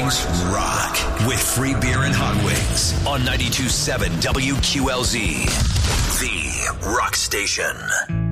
mornings rock with free beer and hot wings on 92.7 WQLZ, the rock station.